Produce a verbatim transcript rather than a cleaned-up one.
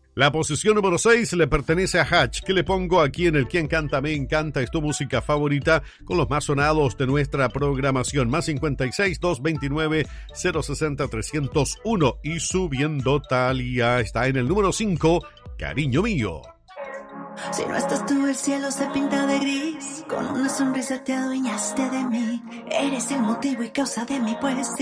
La posición número seis le pertenece a Hatch. ¿Qué le pongo aquí en el Quien Canta Me Encanta? Es tu música favorita con los más sonados de nuestra programación. Más cincuenta y seis, doscientos veintinueve, cero sesenta, trescientos uno. Y subiendo, Thalía está en el número cinco, Cariño Mío. Si no estás tú, el cielo se pinta de gris. Con una sonrisa te adueñaste de mí. Eres el motivo y causa de mi poesía.